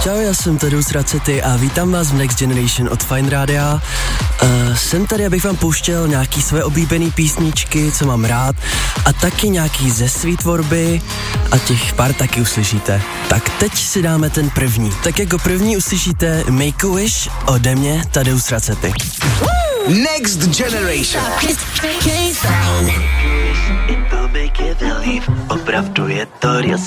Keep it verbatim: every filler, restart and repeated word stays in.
Čau, já jsem Tadeus Racety a vítám vás v Next Generation od Fine Rádia. Uh, jsem tady, abych vám pouštěl nějaký své oblíbené písničky, co mám rád, a taky nějaký ze svý tvorby a těch pár taky uslyšíte. Tak teď si dáme ten první. Tak jako první uslyšíte Make a Wish ode mě, Tadeus Racety. Next Generation. Opravdu je to real.